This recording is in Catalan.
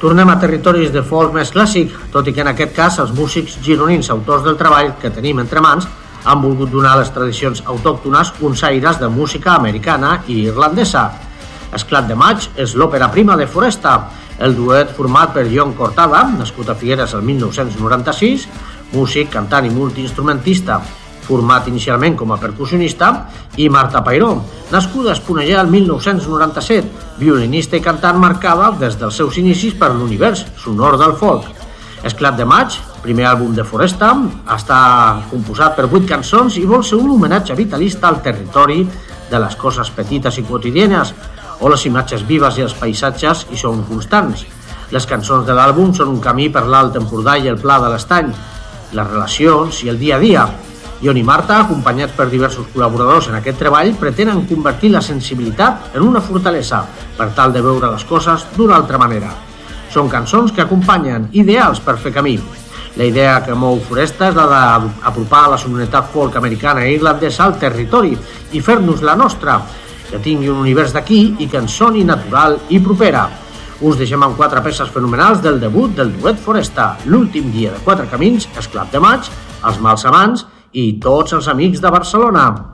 Tornem a territoris de folk més clàssic, tot i que en aquest cas els músics gironins autors del treball que tenim entre mans han volgut donar a les tradicions autòctones uns aires de música americana i irlandesa. Esclat de maig és l'òpera prima de Foresta, el duet format per John Cortada, nascut a Figueres el 1996, músic, cantant i multiinstrumentista, format inicialment com a percussionista, i Marta Pairó, nascuda a Esponellà el 1997, violinista i cantant marcada des dels seus inicis per l'univers sonor del folk. Esclat de maig, primer àlbum de Foresta, està composat per 8 cançons i vol ser un homenatge vitalista al territori de les coses petites i quotidianes, o les imatges vives i els paisatges hi són constants. Les cançons de l'àlbum són un camí per l'Alt Empordà i el Pla de l'Estany, les relacions i el dia a dia. John i Marta, acompanyats per diversos col·laboradors en aquest treball, pretenen convertir la sensibilitat en una fortalesa per tal de veure les coses d'una altra manera. Són cançons que acompanyen, ideals per fer camí. La idea que mou Foresta és la d'apropar la sonoritat folk americana i irlandesa al territori i fer-nos la nostra, que tingui un univers d'aquí i que ens soni natural i propera. Us deixem amb 4 peces fenomenals del debut del duet Foresta, L'últim dia de 4 camins, Esclat de maig, Els mals amants i Tots els amics de Barcelona.